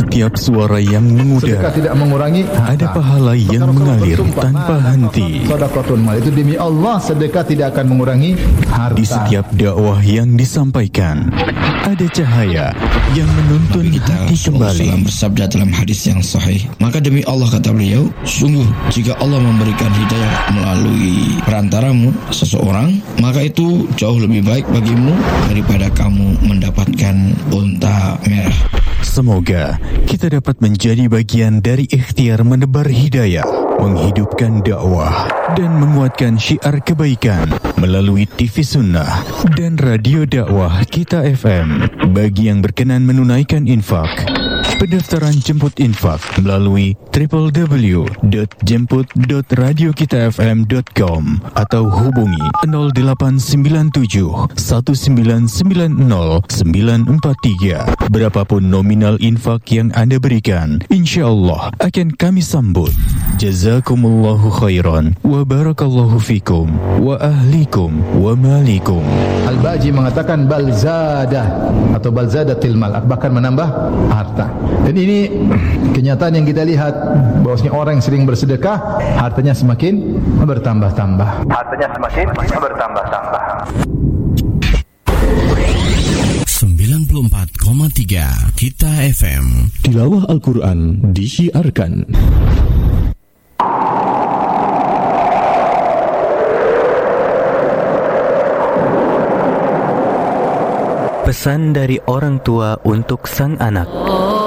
setiap suara yang mengudara. Sedekah tidak mengurangi harta. Ada pahala yang mengalir tanpa henti. Sedekatun mal, itu demi Allah, sedekah tidak akan mengurangi harta. Di setiap dakwah yang disampaikan, ada cahaya yang menuntun hati kembali. Bersabda dalam hadis yang sahih, maka demi Allah, kata beliau, sungguh jika Allah memberikan hidayah melalui perantaramu seseorang, maka itu jauh lebih baik bagimu daripada kamu mendapatkan unta merah. Semoga kita dapat menjadi bagian dari ikhtiar menebar hidayah, menghidupkan dakwah dan menguatkan syiar kebaikan melalui TV Sunnah dan Radio Dakwah Kita FM. Bagi yang berkenan menunaikan infak, pendaftaran jemput infak melalui www.jemput.radiokitafm.com atau hubungi 0897 1990 943. Berapapun nominal infak yang Anda berikan, insya-Allah akan kami sambut. Jazakumullahu khairan wa barakallahu fikum wa ahlikum wa malikum. Al-Baji mengatakan balzada atau balzadatil mal, bahkan menambah harta. Dan ini kenyataan yang kita lihat, bahwasanya orang yang sering bersedekah, hartanya semakin bertambah-tambah. 94,3 Kita FM. Tilawah Al-Quran disiarkan. Pesan dari orang tua untuk sang anak.